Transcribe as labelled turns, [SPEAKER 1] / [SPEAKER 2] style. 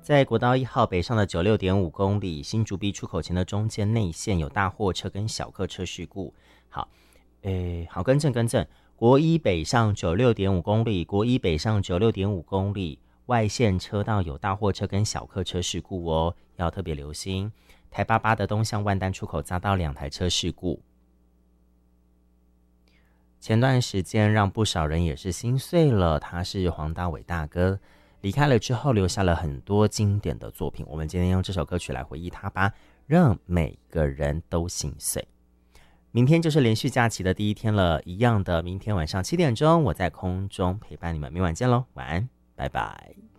[SPEAKER 1] 在国道1号北上的96.5公里，新竹 B 出口前的中间内线有大货车跟小客车事故。好，更正，国一北上96.5公里，国一北上96.5公里，外线车道有大货车跟小客车事故哦，要特别留心。台88的东向万丹出口匝道2台车事故。前段时间让不少人也是心碎了，他是黄大炜大哥。离开了之后留下了很多经典的作品，我们今天用这首歌曲来回忆他吧，让每个人都心碎。明天就是连续假期的第一天了，一样的明天晚上7点钟我在空中陪伴你们，明晚见咯，晚安，拜拜。